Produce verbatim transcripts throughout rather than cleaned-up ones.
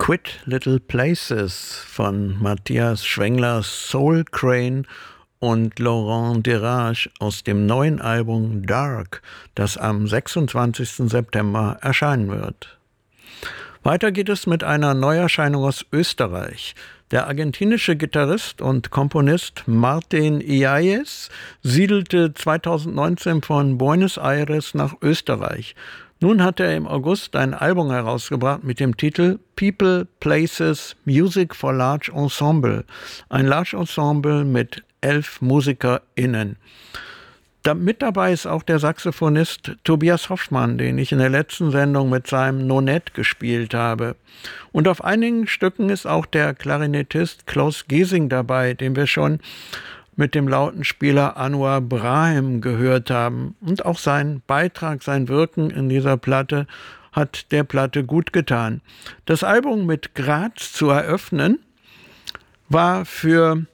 Quit Little Places von Matthias Schwengler, Soul Crane und Laurent Derage aus dem neuen Album Dark, das am sechsundzwanzigsten September erscheinen wird. Weiter geht es mit einer Neuerscheinung aus Österreich. Der argentinische Gitarrist und Komponist Martin Yáñez siedelte zweitausendneunzehn von Buenos Aires nach Österreich. Nun hat er im August ein Album herausgebracht mit dem Titel People, Places, Music for Large Ensemble. Ein Large Ensemble mit elf MusikerInnen. Da, mit dabei ist auch der Saxophonist Tobias Hoffmann, den ich in der letzten Sendung mit seinem Nonet gespielt habe. Und auf einigen Stücken ist auch der Klarinettist Klaus Gesing dabei, den wir schon mit dem Lautenspieler Anwar Brahim gehört haben. Und auch sein Beitrag, sein Wirken in dieser Platte hat der Platte gut getan. Das Album mit Graz zu eröffnen war für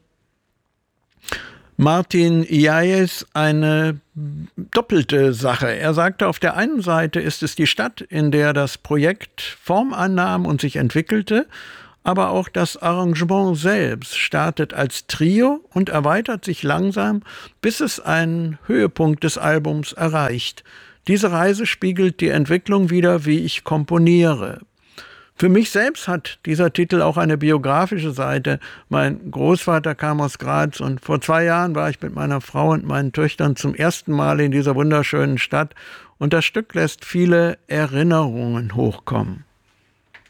Martin Yáñez eine doppelte Sache. Er sagte, auf der einen Seite ist es die Stadt, in der das Projekt Form annahm und sich entwickelte, aber auch das Arrangement selbst startet als Trio und erweitert sich langsam, bis es einen Höhepunkt des Albums erreicht. Diese Reise spiegelt die Entwicklung wider, wie ich komponiere. Für mich selbst hat dieser Titel auch eine biografische Seite. Mein Großvater kam aus Graz und vor zwei Jahren war ich mit meiner Frau und meinen Töchtern zum ersten Mal in dieser wunderschönen Stadt und das Stück lässt viele Erinnerungen hochkommen.